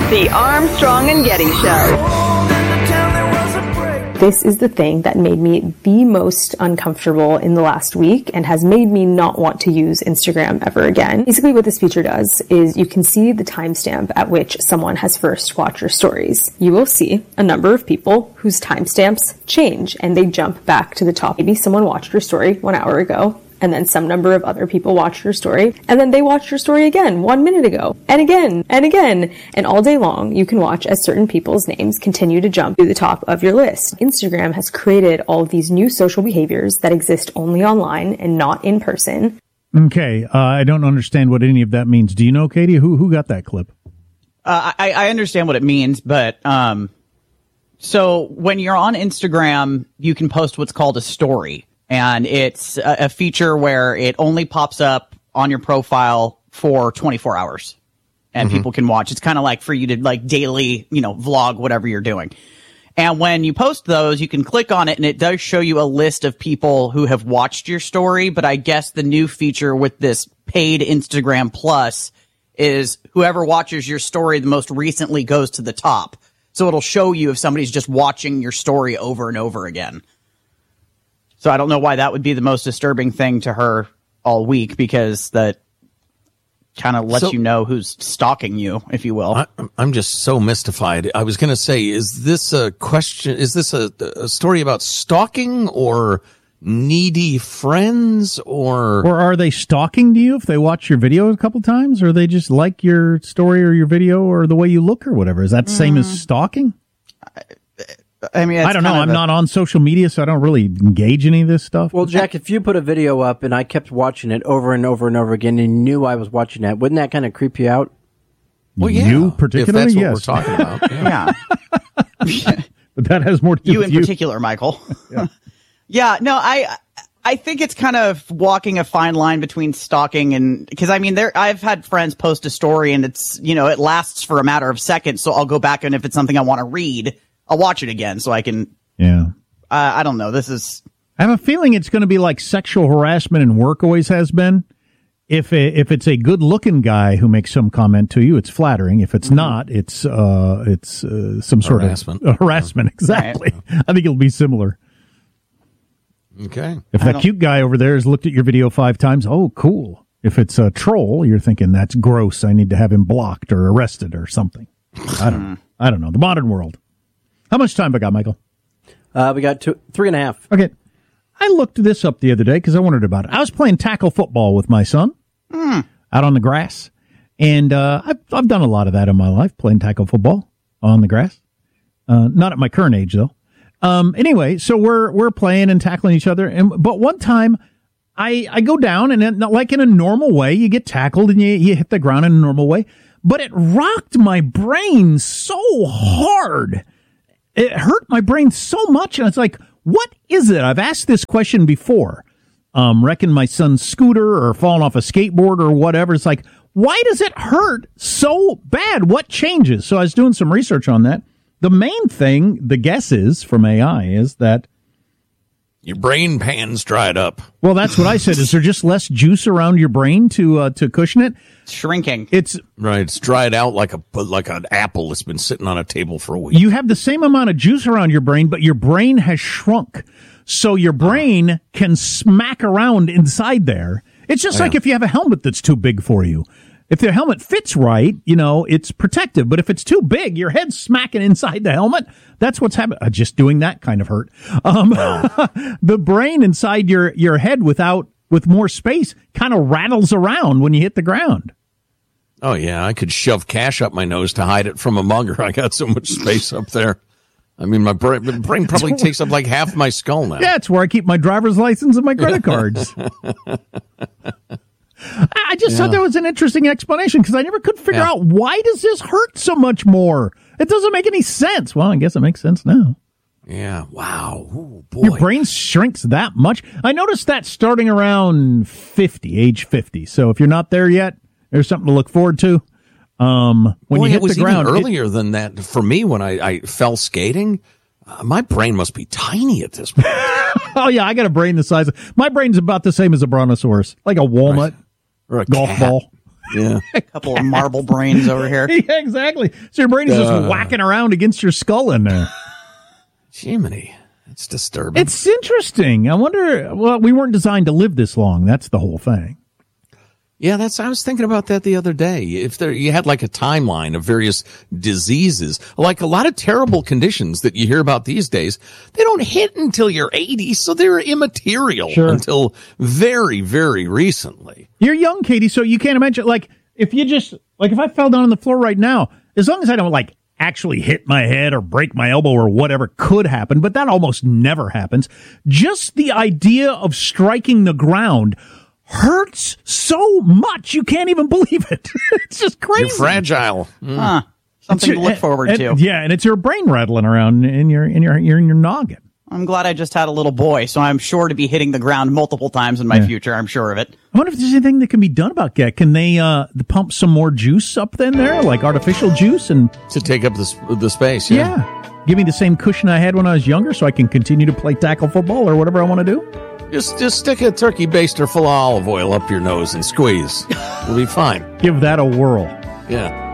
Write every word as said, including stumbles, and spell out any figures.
The Armstrong and Getty Show. This is the thing that made me the most uncomfortable in the last week and has made me not want to use Instagram ever again. Basically what this feature does is you can see the timestamp at which someone has first watched your stories. You will see a number of people whose timestamps change and they jump back to the top. Maybe someone watched your story one hour ago, and then some number of other people watched your story, and then they watched your story again one minute ago, and again, and again. And all day long, you can watch as certain people's names continue to jump to the top of your list. Instagram has created all of these new social behaviors that exist only online and not in person. Okay, uh, I don't understand what any of that means. Do you know, Katie? Who who got that clip? Uh, I, I understand what it means, but um, so when you're on Instagram, you can post what's called a story. And it's a, a feature where it only pops up on your profile for twenty-four hours. And mm-hmm. people can watch. It's kind of like for you to like daily, you know, vlog whatever you're doing. And when you post those, you can click on it and it does show you a list of people who have watched your story. But I guess the new feature with this paid Instagram Plus is whoever watches your story the most recently goes to the top. So it'll show you if somebody's just watching your story over and over again. So I don't know why that would be the most disturbing thing to her all week, because that kind of lets so, you know who's stalking you, if you will. I, I'm just so mystified. I was going to say, is this a question? Is this a, a story about stalking or needy friends, or or are they stalking you if they watch your video a couple times, or they just like your story or your video or the way you look or whatever? Is that the same mm. as stalking? I, I mean, I don't know. I'm a, not on social media, so I don't really engage in any of this stuff. Well, Jack, if you put a video up and I kept watching it over and over and over again and knew I was watching that, wouldn't that kind of creep you out? Well, yeah. You particularly, if that's yes. what we're talking about. Yeah. yeah. But that has more to do you with in you. particular, Michael. yeah. yeah, no, I I think it's kind of walking a fine line between stalking and, because I mean, there I've had friends post a story and it's, you know, it lasts for a matter of seconds, so I'll go back and if it's something I want to read, I'll watch it again so I can. Yeah. Uh, I don't know. This is. I have a feeling it's going to be like sexual harassment in work always has been. If a, if it's a good looking guy who makes some comment to you, it's flattering. If it's mm-hmm. not, it's uh it's uh, some sort harassment. of uh, harassment. Exactly. Right. I think it'll be similar. Okay. If that cute guy over there has looked at your video five times, oh, cool. If it's a troll, you're thinking that's gross. I need to have him blocked or arrested or something. I don't know. I don't know. The modern world. How much time have I got, Michael? Uh, we got two, three and a half. Okay. I looked this up the other day because I wondered about it. I was playing tackle football with my son mm. out on the grass. And uh, I've, I've done a lot of that in my life, playing tackle football on the grass. Uh, not at my current age, though. Um, anyway, so we're we're playing and tackling each other. And But one time, I, I go down, and it, like in a normal way, you get tackled and you, you hit the ground in a normal way. But it rocked my brain so hard. It hurt my brain so much, and it's like, what is it? I've asked this question before. Um, wrecking my son's scooter or falling off a skateboard or whatever. It's like, why does it hurt so bad? What changes? So I was doing some research on that. The main thing, the guess is, from A I, is that your brain pan's dried up. Well, that's what I said. Is there just less juice around your brain to uh, to cushion it? It's shrinking. It's right. It's dried out like a like an apple that's been sitting on a table for a week. You have the same amount of juice around your brain, but your brain has shrunk, so your brain can smack around inside there. It's just oh, like yeah. if you have a helmet that's too big for you. If the helmet fits right, you know, it's protective. But if it's too big, your head's smacking inside the helmet. That's what's happening. Uh, just doing that kind of hurt. Um, the brain inside your, your head without, with more space kind of rattles around when you hit the ground. Oh, yeah. I could shove cash up my nose to hide it from a mugger. I got so much space up there. I mean, my brain, my brain probably takes up like half my skull now. Yeah, it's where I keep my driver's license and my credit cards. I just yeah. thought that was an interesting explanation because I never could figure yeah. out why does this hurt so much more? It doesn't make any sense. Well, I guess it makes sense now. Yeah. Wow. Ooh, boy. Your brain shrinks that much. I noticed that starting around fifty, age fifty. So if you're not there yet, there's something to look forward to. Um, when boy, you hit it was the ground, even earlier it, than that for me when I, I fell skating. Uh, my brain must be tiny at this point. Oh yeah, I got a brain the size of my brain's about the same as a brontosaurus, like a walnut. Right. Or a golf cat. ball. Yeah. A couple of marble brains over here. Yeah, exactly. So your brain is just Uh. whacking around against your skull in there. Jiminy. It's disturbing. It's interesting. I wonder, well, we weren't designed to live this long. That's the whole thing. Yeah, that's. I was thinking about that the other day. If there, you had like a timeline of various diseases, like a lot of terrible conditions that you hear about these days, they don't hit until you're eighty, so they're immaterial Sure. until very, very recently. You're young, Katie, so you can't imagine, like, if you just, like, if I fell down on the floor right now, as long as I don't, like, actually hit my head or break my elbow or whatever could happen, but that almost never happens, just the idea of striking the ground hurts so much you can't even believe it. It's just crazy. You're fragile. Mm. Huh. Something to look forward and, to. and, yeah, and it's your brain rattling around in your in your in your noggin. I'm glad I just had a little boy, so I'm sure to be hitting the ground multiple times in my Yeah. future. I'm sure of it. I wonder if there's anything that can be done about that. Can they uh, pump some more juice up in there, like artificial juice, and To take up the s- the space. Yeah. yeah, give me the same cushion I had when I was younger, so I can continue to play tackle football or whatever I want to do? Just just stick a turkey baster full of olive oil up your nose and squeeze. You'll be fine. Give that a whirl. Yeah.